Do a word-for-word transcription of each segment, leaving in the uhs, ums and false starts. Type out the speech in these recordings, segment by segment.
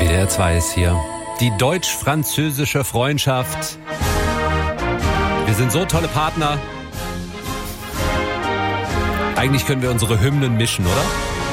W D R zwei ist hier. Die deutsch-französische Freundschaft. Wir sind so tolle Partner. Eigentlich können wir unsere Hymnen mischen, oder?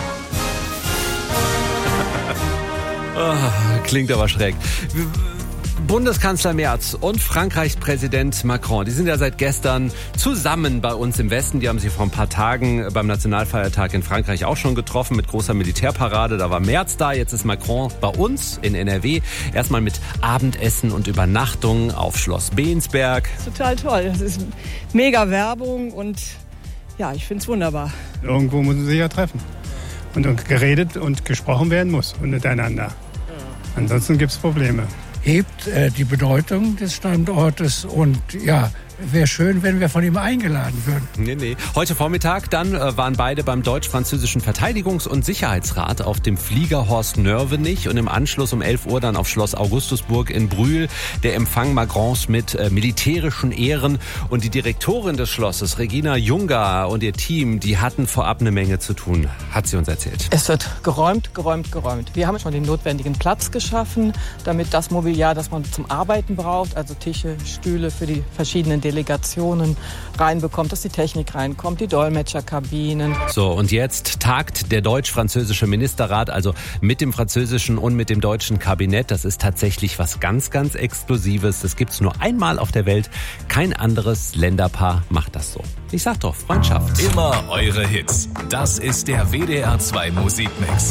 Oh, klingt aber schräg. Bundeskanzler Merz und Frankreichs Präsident Macron, die sind ja seit gestern zusammen bei uns im Westen. Die haben sich vor ein paar Tagen beim Nationalfeiertag in Frankreich auch schon getroffen mit großer Militärparade. Da war Merz da, jetzt ist Macron bei uns in N R W. Erstmal mit Abendessen und Übernachtung auf Schloss Bensberg. Total toll. Das ist mega Werbung und ja, ich finde es wunderbar. Irgendwo müssen sie sich ja treffen. Und geredet und gesprochen werden muss miteinander. Ansonsten gibt es Probleme. Hebt äh, die Bedeutung des Standortes und ja, wäre schön, wenn wir von ihm eingeladen würden. Nee, nee. Heute Vormittag dann äh, waren beide beim deutsch-französischen Verteidigungs- und Sicherheitsrat auf dem Flieger Horst Nörvenich und im Anschluss um elf Uhr dann auf Schloss Augustusburg in Brühl der Empfang Macrons mit äh, militärischen Ehren. Und die Direktorin des Schlosses, Regina Jungar, und ihr Team, die hatten vorab eine Menge zu tun, hat sie uns erzählt. Es wird geräumt, geräumt, geräumt. Wir haben schon den notwendigen Platz geschaffen, damit das Mobiliar, das man zum Arbeiten braucht, also Tische, Stühle für die verschiedenen Delegationen reinbekommt, dass die Technik reinkommt, die Dolmetscherkabinen. So, und jetzt tagt der deutsch-französische Ministerrat, also mit dem französischen und mit dem deutschen Kabinett. Das ist tatsächlich was ganz, ganz Exklusives. Das gibt's nur einmal auf der Welt. Kein anderes Länderpaar macht das so. Ich sag doch, Freundschaft. Immer eure Hits. Das ist der W D R zwei Musikmix.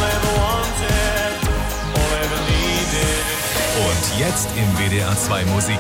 Und jetzt im W D R zwei Musik